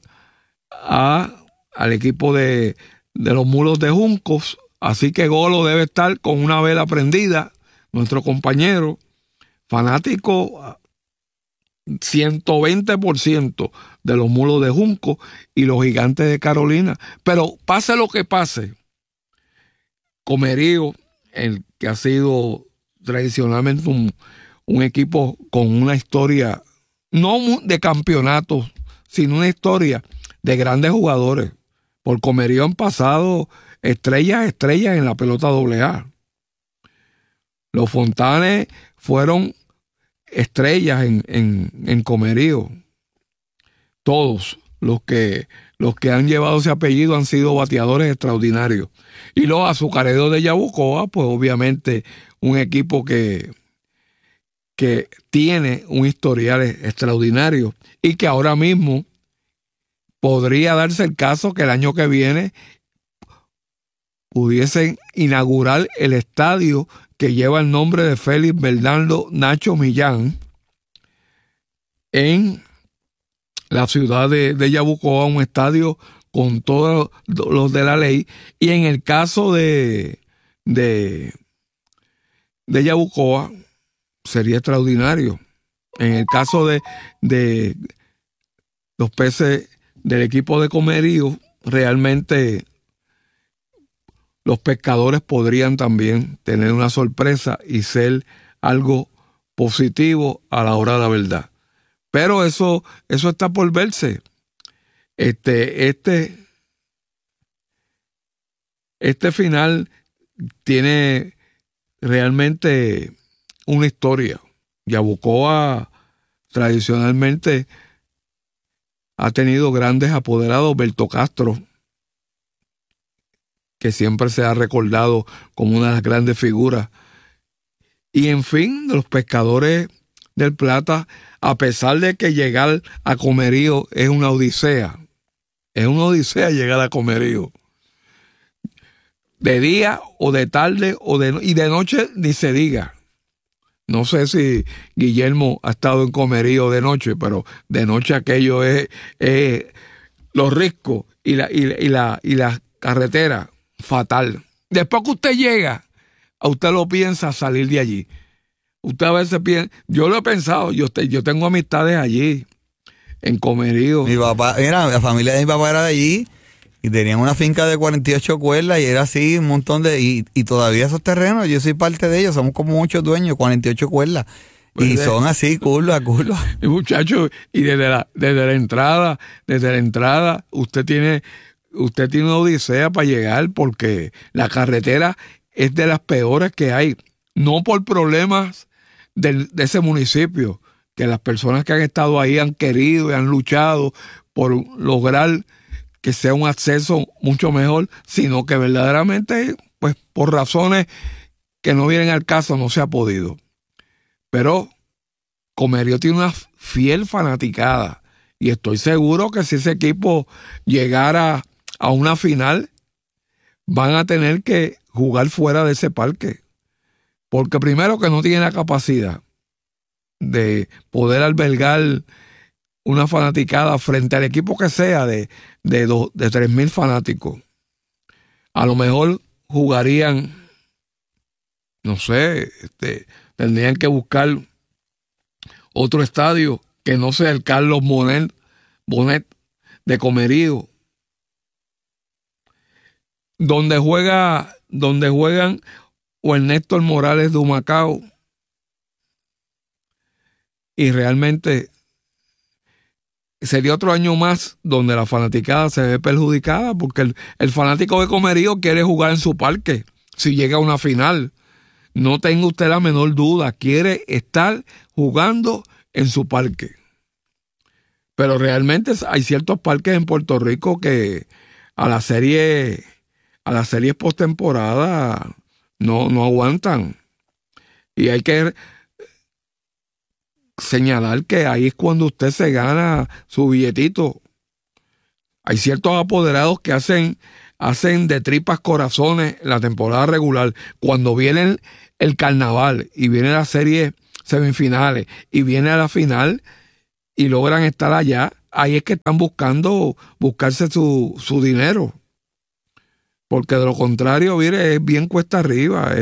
F: al equipo de los Mulos de Juncos. Así que Golo debe estar con una vela prendida, nuestro compañero, fanático 120% de los Mulos de Junco y los Gigantes de Carolina. Pero pase lo que pase, Comerío, el que ha sido tradicionalmente un equipo con una historia no de campeonatos, sino una historia de grandes jugadores. Por Comerío han pasado estrellas en la pelota AA. Los Fontanes fueron estrellas en Comerío. Todos los que han llevado ese apellido han sido bateadores extraordinarios. Y los Azucareros de Yabucoa, pues obviamente un equipo que tiene un historial extraordinario y que ahora mismo podría darse el caso que el año que viene pudiesen inaugurar el estadio que lleva el nombre de Félix Bernardo Nacho Millán en la ciudad de Yabucoa, un estadio con todos los de la ley. Y en el caso de Yabucoa sería extraordinario. En el caso de los Peces del equipo de Comerío, realmente los Pescadores podrían también tener una sorpresa y ser algo positivo a la hora de la verdad. Pero eso está por verse. Este final tiene realmente una historia. Yabucoa tradicionalmente ha tenido grandes apoderados. Berto Castro, que siempre se ha recordado como una de las grandes figuras. Y en fin, los Pescadores del Plata, a pesar de que llegar a Comerío es una odisea. Es una odisea llegar a Comerío. De día o de tarde y de noche ni se diga. No sé si Guillermo ha estado en Comerío de noche, pero de noche aquello es los riscos y la carretera fatal. Después que usted llega, a usted lo piensa salir de allí. Usted a veces piensa, yo lo he pensado, yo tengo amistades allí, en Comerío.
G: Mi papá, la familia de mi papá era de allí y tenían una finca de 48 cuerdas y era así un montón y todavía esos terrenos, yo soy parte de ellos, somos como muchos dueños, 48 cuerdas. Y son así, curva a curva.
F: Y muchachos, y desde la entrada, usted tiene una odisea para llegar porque la carretera es de las peores que hay. No por problemas de ese municipio, que las personas que han estado ahí han querido y han luchado por lograr que sea un acceso mucho mejor, sino que verdaderamente, pues por razones que no vienen al caso, no se ha podido. Pero Comerío tiene una fiel fanaticada y estoy seguro que si ese equipo llegara a una final, van a tener que jugar fuera de ese parque. Porque primero que no tiene la capacidad de poder albergar una fanaticada frente al equipo que sea de 3,000 fanáticos. A lo mejor jugarían, no sé, tendrían que buscar otro estadio que no sea el Carlos Bonet de Comerío, donde juegan o el Néstor Morales de Humacao. Y realmente sería otro año más donde la fanaticada se ve perjudicada porque el fanático de Comerío quiere jugar en su parque si llega a una final. No tenga usted la menor duda, quiere estar jugando en su parque. Pero realmente hay ciertos parques en Puerto Rico que a las series postemporada no aguantan. Y hay que señalar que ahí es cuando usted se gana su billetito. Hay ciertos apoderados que hacen de tripas corazones la temporada regular. Cuando viene el carnaval y viene la serie semifinales y viene a la final y logran estar allá, ahí es que están buscarse su dinero. Porque de lo contrario, mire, es bien cuesta arriba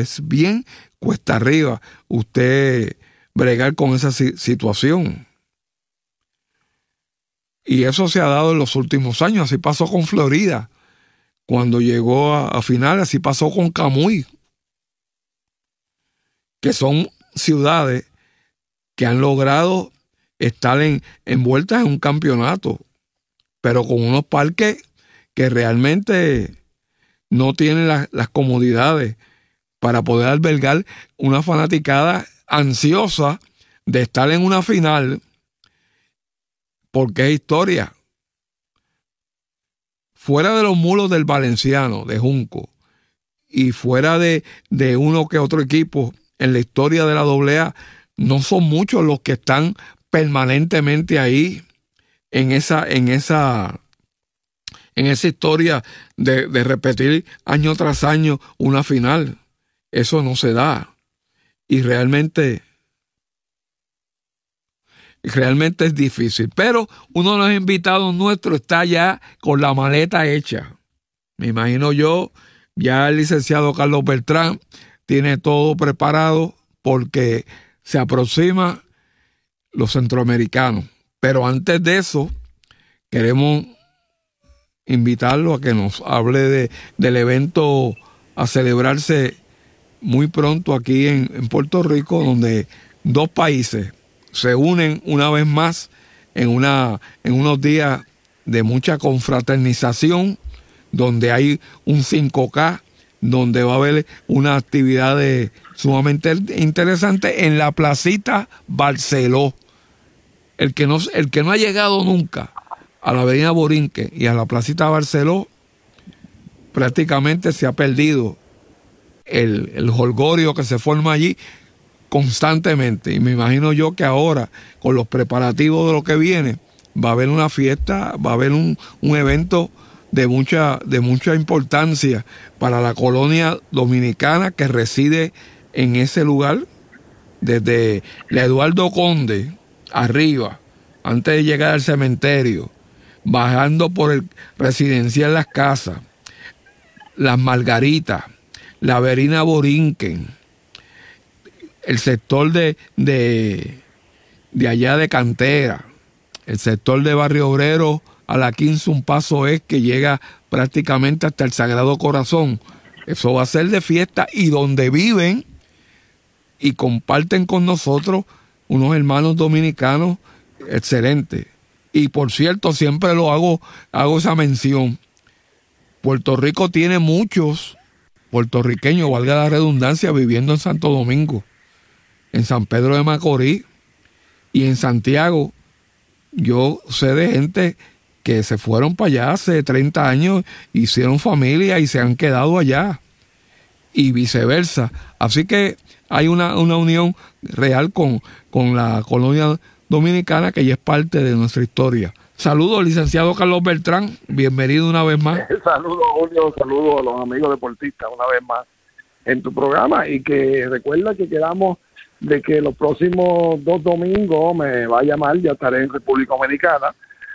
F: usted bregar con esa situación. Y eso se ha dado en los últimos años. Así pasó con Florida, cuando llegó a finales, así pasó con Camuy, que son ciudades que han logrado estar envueltas en un campeonato, pero con unos parques que realmente no tienen las comodidades para poder albergar una fanaticada ansiosa de estar en una final, porque es historia. Fuera de los muros del Valenciano, de Junco, y fuera de uno que otro equipo en la historia de la AA, no son muchos los que están permanentemente ahí en esa historia de repetir año tras año una final. Eso no se da. Y realmente es difícil. Pero uno de los invitados nuestros está ya con la maleta hecha. Me imagino yo, ya el licenciado Carlos Beltrán tiene todo preparado porque se aproxima los centroamericanos. Pero antes de eso, queremos invitarlo a que nos hable del evento a celebrarse muy pronto aquí en Puerto Rico, donde dos países se unen una vez más en unos días de mucha confraternización, donde hay un 5K, donde va a haber una actividad sumamente interesante en la Placita Barceló. El que no ha llegado nunca a la Avenida Borinque y a la Placita Barceló, prácticamente se ha perdido el jolgorio que se forma allí constantemente. Y me imagino yo que ahora, con los preparativos de lo que viene, va a haber una fiesta, va a haber un evento de mucha importancia para la colonia dominicana que reside en ese lugar, desde la Eduardo Conde arriba, antes de llegar al cementerio, bajando por el residencial Las Casas, Las Margaritas, la Avenida Borinquen, el sector de allá de Cantera, el sector de Barrio Obrero a la 15, un paso es que llega prácticamente hasta el Sagrado Corazón. Eso va a ser de fiesta, y donde viven y comparten con nosotros unos hermanos dominicanos excelentes. Y por cierto, siempre hago esa mención. Puerto Rico tiene muchos puertorriqueños, valga la redundancia, viviendo en Santo Domingo, en San Pedro de Macorís y en Santiago. Yo sé de gente que se fueron para allá hace 30 años, hicieron familia y se han quedado allá, y viceversa. Así que hay una unión real con la colonia dominicana, que ya es parte de nuestra historia. Saludos, licenciado Carlos Beltrán, bienvenido una vez más.
I: Saludos, Julio, saludos a los amigos deportistas una vez más en tu programa, y que recuerda que quedamos de que los próximos 2 domingos me va a llamar, ya estaré en República Dominicana.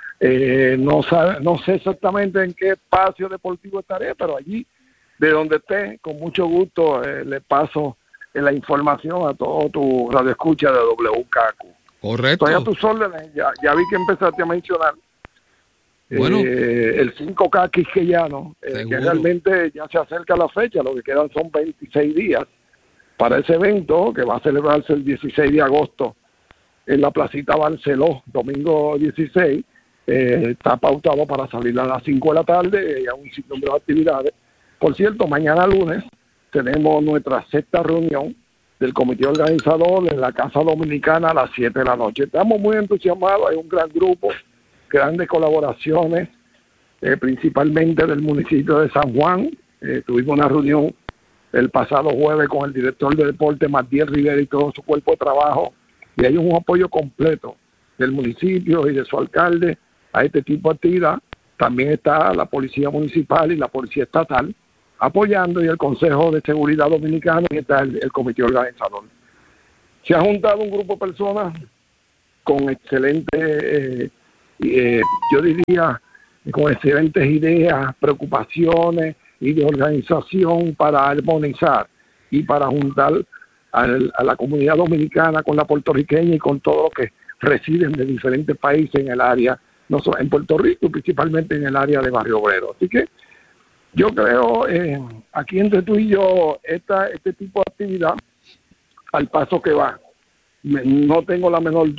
I: No sé exactamente en qué espacio deportivo estaré, pero allí, de donde esté, con mucho gusto le paso la información a todo tu radioescucha de WKQ.
F: Correcto.
I: Estoy a tus órdenes, ya vi que empezaste a mencionar
F: bueno,
I: el 5K quisqueyano, que realmente ya se acerca la fecha, lo que quedan son 26 días para ese evento, que va a celebrarse el 16 de agosto en la Placita Barceló, domingo 16. Está pautado para salir a las 5 de la tarde, y a un sinnúmero de actividades. Por cierto, mañana lunes tenemos nuestra 6ª reunión del comité organizador en la Casa Dominicana a las 7 de la noche. Estamos muy entusiasmados, hay un gran grupo, grandes colaboraciones, principalmente del municipio de San Juan. Tuvimos una reunión el pasado jueves con el director de deporte, Matías Rivera, y todo su cuerpo de trabajo y hay un apoyo completo del municipio y de su alcalde a este tipo de actividad. También está la Policía Municipal y la Policía Estatal apoyando, y el Consejo de Seguridad Dominicano, y está el comité organizador. Se ha juntado un grupo de personas con excelentes, yo diría, con excelentes ideas, preocupaciones y de organización para armonizar y para juntar a la comunidad dominicana con la puertorriqueña y con todos los que residen de diferentes países en el área, no solo en Puerto Rico, principalmente en el área de Barrio Obrero. Así que yo creo, aquí entre tú y yo, este tipo de actividad, al paso que va, no tengo la menor